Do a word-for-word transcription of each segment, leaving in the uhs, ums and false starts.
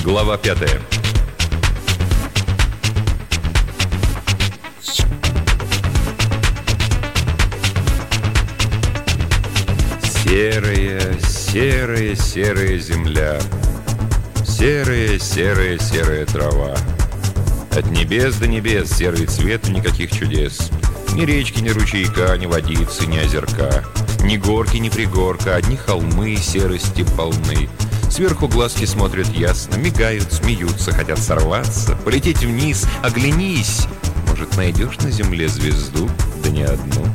Глава пятая. Серая, серая, серая земля. Серая, серая, серая трава. От небес до небес серый цвет, никаких чудес. Ни речки, ни ручейка, ни водицы, ни озерка. Ни горки, ни пригорка, одни холмы серости полны. Сверху глазки смотрят ясно, мигают, смеются, хотят сорваться, полететь вниз. Оглянись, может, найдешь на земле звезду, да не одну.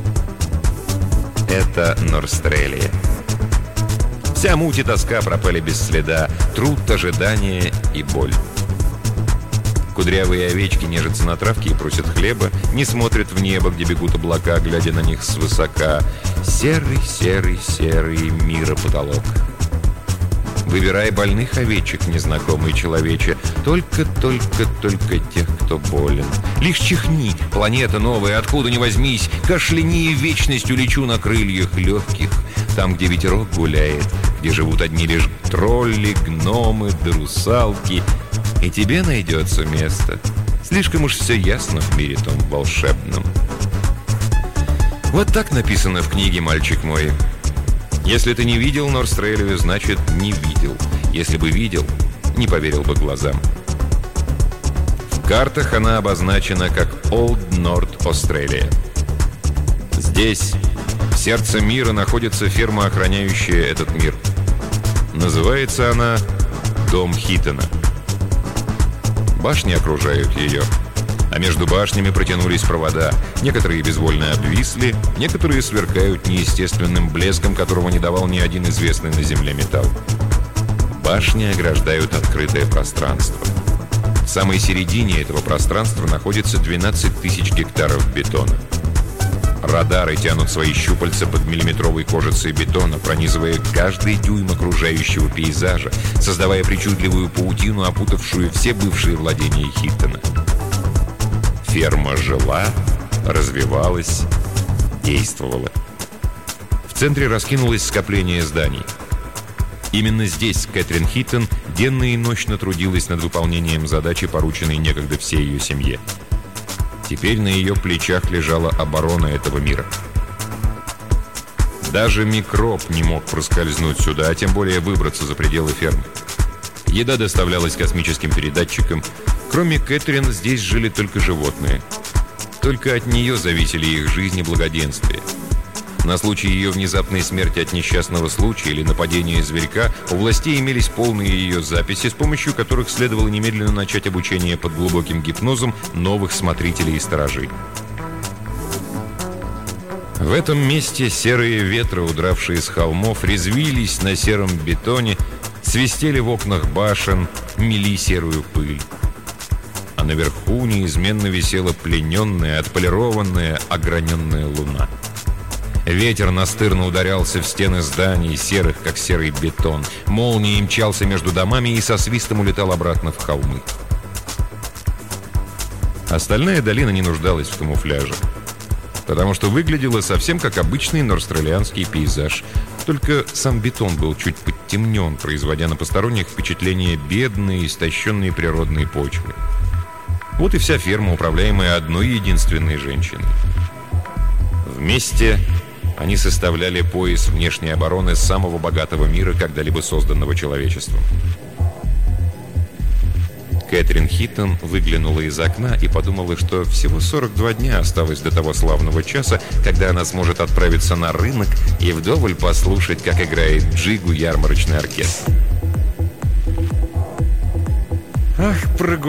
Это Норстрелия. Вся муть и тоска пропали без следа, труд, ожидание и боль. Кудрявые овечки нежатся на травке и просят хлеба, не смотрят в небо, где бегут облака, глядя на них свысока. Серый, серый, серый мира потолок. Выбирай больных овечек, незнакомый человече. Только, только, только тех, кто болен. Лишь чихни, планета новая, откуда ни возьмись. Кашляни, и в вечность улечу на крыльях легких. Там, где ветерок гуляет, где живут одни лишь тролли, гномы да русалки. И тебе найдется место. Слишком уж все ясно в мире том волшебном. Вот так написано в книге, мальчик мой. Если ты не видел Норстрелию, значит, не видел. Если бы видел, не поверил бы глазам. В картах она обозначена как Old North Australia. Здесь, в сердце мира, находится ферма, охраняющая этот мир. Называется она Дом Хитона. Башни окружают ее, а между башнями протянулись провода. Некоторые безвольно обвисли, некоторые сверкают неестественным блеском, которого не давал ни один известный на земле металл. Башни ограждают открытое пространство. В самой середине этого пространства находится двенадцать тысяч гектаров бетона. Радары тянут свои щупальца под миллиметровой кожицей бетона, пронизывая каждый дюйм окружающего пейзажа, создавая причудливую паутину, опутавшую все бывшие владения Хитона. Ферма жила, развивалась, действовала. В центре раскинулось скопление зданий. Именно здесь Кэтрин Хитон денно и ночно трудилась над выполнением задачи, порученной некогда всей ее семье. Теперь на ее плечах лежала оборона этого мира. Даже микроб не мог проскользнуть сюда, а тем более выбраться за пределы фермы. Еда доставлялась космическим передатчиком. Кроме Кэтрин, здесь жили только животные. Только от нее зависели их жизнь и благоденствие. На случай ее внезапной смерти от несчастного случая или нападения зверька у властей имелись полные ее записи, с помощью которых следовало немедленно начать обучение под глубоким гипнозом новых смотрителей и сторожей. В этом месте серые ветры, удравшие с холмов, резвились на сером бетоне, свистели в окнах башен, мели серую пыль. А наверху неизменно висела плененная, отполированная, ограненная луна. Ветер настырно ударялся в стены зданий, серых, как серый бетон. Молнией мчался между домами и со свистом улетал обратно в холмы. Остальная долина не нуждалась в камуфляже, потому что выглядела совсем как обычный норстрелианский пейзаж. Только сам бетон был чуть подтемнен, производя на посторонних впечатление бедной, истощенной природной почвы. Вот и вся ферма, управляемая одной единственной женщиной. Вместе они составляли пояс внешней обороны самого богатого мира, когда-либо созданного человечеством. Кэтрин Хитон выглянула из окна и подумала, что всего сорок два дня осталось до того славного часа, когда она сможет отправиться на рынок и вдоволь послушать, как играет джигу ярмарочный оркестр. Ах, прогулка!